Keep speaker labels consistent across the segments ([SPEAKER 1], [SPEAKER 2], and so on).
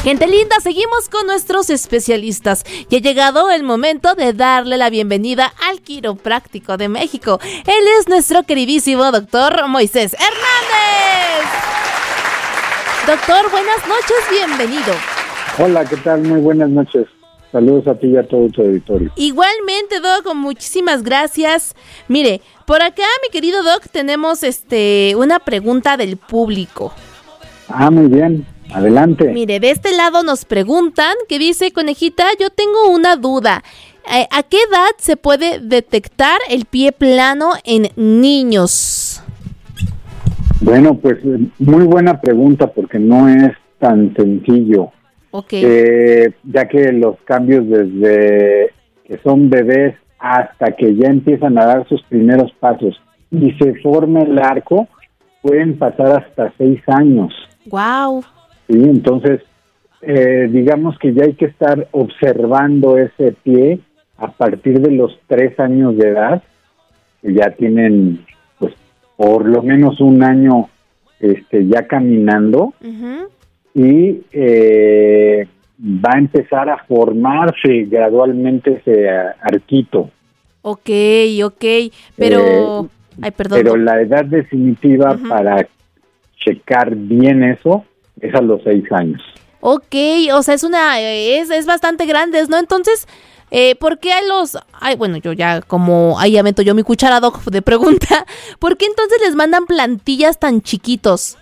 [SPEAKER 1] Gente linda, seguimos con nuestros especialistas y ha llegado el momento de darle la bienvenida al quiropráctico de México. Él es nuestro queridísimo doctor Moisés Hernández. Doctor, buenas noches, bienvenido.
[SPEAKER 2] Hola, ¿qué tal? Muy buenas noches. Saludos a ti y a todo tu auditorio.
[SPEAKER 1] Igualmente, Doc, muchísimas gracias. Mire, por acá, mi querido Doc, tenemos una pregunta del público.
[SPEAKER 2] Muy bien. Adelante.
[SPEAKER 1] Mire, de este lado nos preguntan, que dice, conejita, yo tengo una duda. ¿A qué edad se puede detectar el pie plano en niños?
[SPEAKER 2] Bueno, pues muy buena pregunta porque no es tan sencillo.
[SPEAKER 1] Okay.
[SPEAKER 2] Ya que los cambios desde que son bebés hasta que ya empiezan a dar sus primeros pasos y se forma el arco, pueden pasar hasta 6 años.
[SPEAKER 1] Wow.
[SPEAKER 2] Sí, entonces, digamos que ya hay que estar observando ese pie a partir de los 3 años de edad, que ya tienen, pues, por lo menos un año ya caminando.
[SPEAKER 1] Uh-huh.
[SPEAKER 2] Y va a empezar a formarse gradualmente ese arquito.
[SPEAKER 1] Ok, pero... perdón.
[SPEAKER 2] Pero la edad definitiva
[SPEAKER 1] uh-huh.
[SPEAKER 2] para checar bien eso es a los 6 años.
[SPEAKER 1] Ok, o sea, es bastante grande, ¿no? Entonces, ¿por qué a los... bueno, yo ya como... Ahí ya meto yo mi cuchara, Doc, de pregunta. ¿Por qué entonces les mandan plantillas tan chiquitos?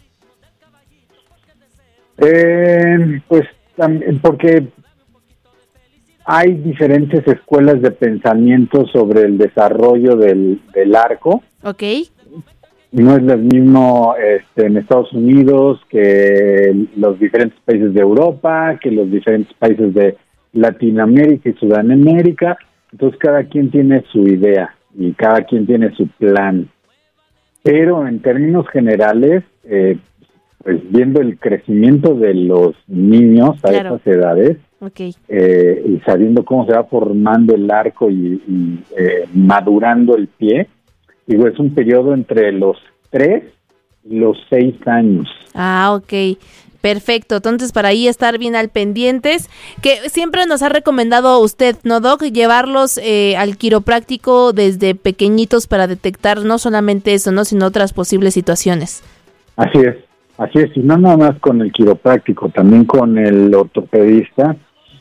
[SPEAKER 2] Pues porque hay diferentes escuelas de pensamiento sobre el desarrollo del arco.
[SPEAKER 1] Okay.
[SPEAKER 2] No es lo mismo en Estados Unidos que los diferentes países de Europa, que los diferentes países de Latinoamérica y Sudamérica. Entonces cada quien tiene su idea y cada quien tiene su plan. Pero en términos generales, pues viendo el crecimiento de los niños a
[SPEAKER 1] claro.
[SPEAKER 2] esas edades,
[SPEAKER 1] okay.
[SPEAKER 2] Y sabiendo cómo se va formando el arco y madurando el pie, digo, es un periodo entre los 3 y los 6 años.
[SPEAKER 1] Ok. Perfecto, entonces para ahí estar bien al pendientes, que siempre nos ha recomendado usted, ¿no, Doc? Llevarlos al quiropráctico desde pequeñitos para detectar no solamente eso, ¿no? Sino otras posibles situaciones.
[SPEAKER 2] Así es, y no nada más con el quiropráctico, también con el ortopedista,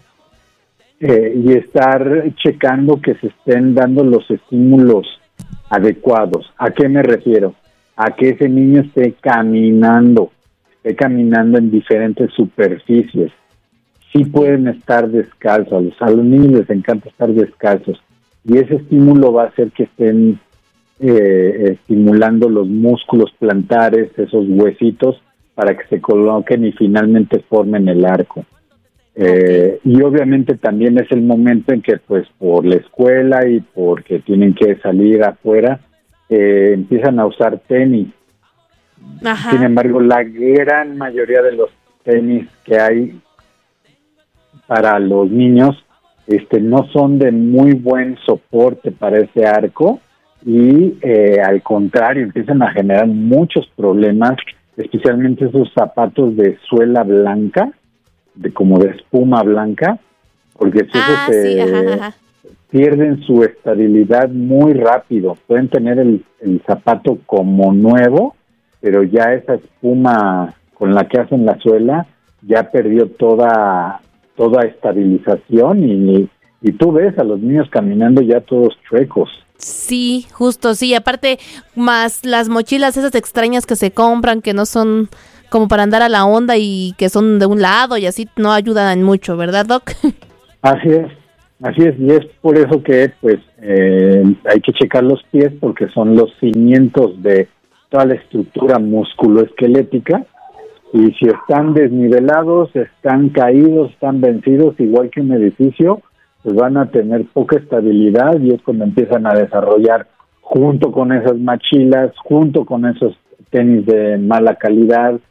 [SPEAKER 2] y estar checando que se estén dando los estímulos adecuados. ¿A qué me refiero? A que ese niño esté caminando en diferentes superficies. Sí pueden estar descalzos, a los niños les encanta estar descalzos, y ese estímulo va a hacer que estén estimulando los músculos plantares, esos huesitos, para que se coloquen y finalmente formen el arco. Y obviamente también es el momento en que, pues, por la escuela y porque tienen que salir afuera, empiezan a usar tenis.
[SPEAKER 1] Ajá.
[SPEAKER 2] Sin embargo, la gran mayoría de los tenis que hay para los niños no son de muy buen soporte para ese arco y al contrario, empiezan a generar muchos problemas, especialmente esos zapatos de suela blanca, como de espuma blanca, porque si
[SPEAKER 1] sí, ajá.
[SPEAKER 2] pierden su estabilidad muy rápido. Pueden tener el zapato como nuevo, pero ya esa espuma con la que hacen la suela ya perdió toda estabilización y tú ves a los niños caminando ya todos chuecos.
[SPEAKER 1] Sí, justo, sí, aparte más las mochilas esas extrañas que se compran que no son como para andar a la onda y que son de un lado y así no ayudan mucho, ¿verdad, Doc?
[SPEAKER 2] Así es, y es por eso que pues hay que checar los pies porque son los cimientos de toda la estructura musculoesquelética, y si están desnivelados, están caídos, están vencidos, igual que un edificio, pues van a tener poca estabilidad y es cuando empiezan a desarrollar, junto con esas mochilas, junto con esos tenis de mala calidad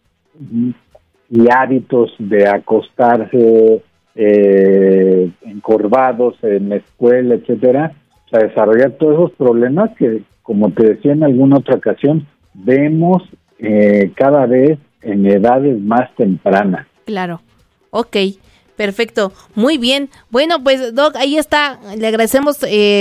[SPEAKER 2] y hábitos de acostarse encorvados en la escuela, etcétera, o sea, desarrollar todos esos problemas que, como te decía en alguna otra ocasión, vemos cada vez en edades más tempranas.
[SPEAKER 1] Claro. Ok. Perfecto, muy bien. Bueno, pues Doc, ahí está. Le agradecemos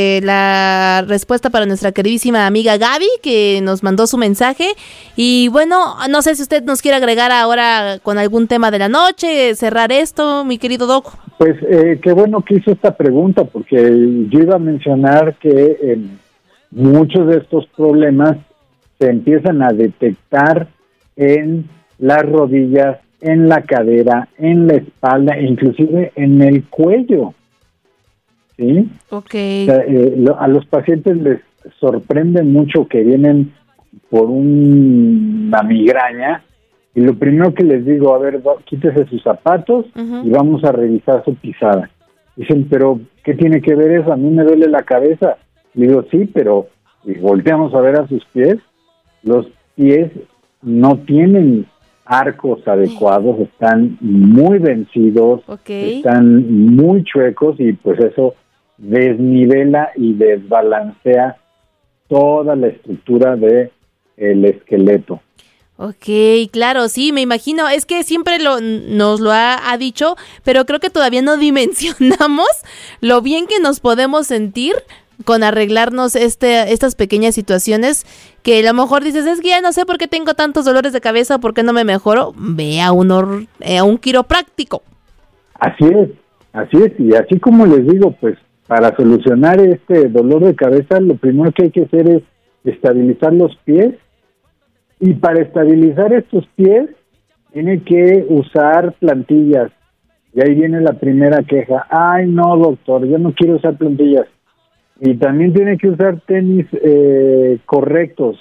[SPEAKER 1] la respuesta para nuestra queridísima amiga Gaby, que nos mandó su mensaje. Y bueno, no sé si usted nos quiere agregar ahora con algún tema de la noche, cerrar esto, mi querido Doc.
[SPEAKER 2] Pues qué bueno que hizo esta pregunta, porque yo iba a mencionar que muchos de estos problemas se empiezan a detectar en las rodillas, en la cadera, en la espalda, inclusive en el cuello, ¿sí?
[SPEAKER 1] Okay.
[SPEAKER 2] O sea, a los pacientes les sorprende mucho que vienen por una migraña y lo primero que les digo, a ver, quítese sus zapatos y vamos a revisar su pisada. Dicen, pero ¿qué tiene que ver eso? A mí me duele la cabeza. Le digo, sí, pero y volteamos a ver a sus pies. Los pies no tienen arcos adecuados, están muy vencidos, están muy chuecos y pues eso desnivela y desbalancea toda la estructura de el esqueleto.
[SPEAKER 1] Ok, claro, sí, me imagino, es que siempre nos lo ha dicho, pero creo que todavía no dimensionamos lo bien que nos podemos sentir con arreglarnos estas pequeñas situaciones que a lo mejor dices, es que ya no sé por qué tengo tantos dolores de cabeza, por qué no me mejoro, ve a un quiropráctico. Así
[SPEAKER 2] es, y así como les digo, pues para solucionar este dolor de cabeza, lo primero que hay que hacer es estabilizar los pies, y para estabilizar estos pies, tiene que usar plantillas, y ahí viene la primera queja, ay no doctor, yo no quiero usar plantillas. Y también tiene que usar tenis correctos.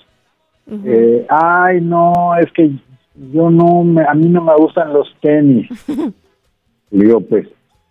[SPEAKER 2] Ay, no, es que yo a mí no me gustan los tenis. Le digo, pues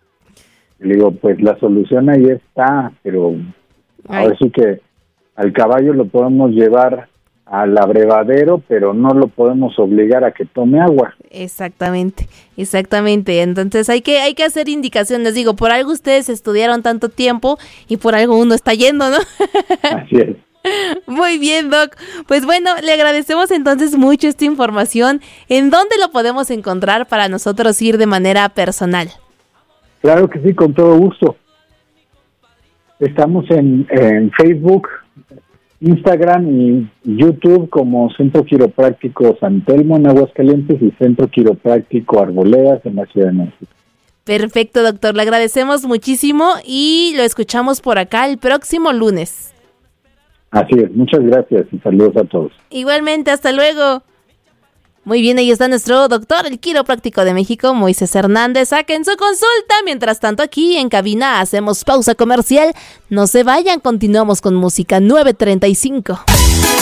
[SPEAKER 2] la solución ahí está, pero ahora sí que al caballo lo podemos llevar al abrevadero, pero no lo podemos obligar a que tome agua.
[SPEAKER 1] Exactamente. Entonces hay que hacer indicaciones. Digo, por algo ustedes estudiaron tanto tiempo y por algo uno está yendo, ¿no?
[SPEAKER 2] Así es.
[SPEAKER 1] Muy bien, Doc. Pues bueno, le agradecemos entonces mucho esta información. ¿En dónde lo podemos encontrar para nosotros ir de manera personal?
[SPEAKER 2] Claro que sí, con todo gusto. Estamos en Facebook, Instagram y YouTube como Centro Quiropráctico San Telmo en Aguascalientes y Centro Quiropráctico Arboledas en la Ciudad de México.
[SPEAKER 1] Perfecto, doctor. Le agradecemos muchísimo y lo escuchamos por acá el próximo lunes.
[SPEAKER 2] Así es. Muchas gracias y saludos a todos.
[SPEAKER 1] Igualmente, hasta luego. Muy bien, ahí está nuestro doctor, el quiropráctico de México, Moisés Hernández. Saquen su consulta. Mientras tanto, aquí en cabina hacemos pausa comercial. No se vayan, continuamos con música 9:35.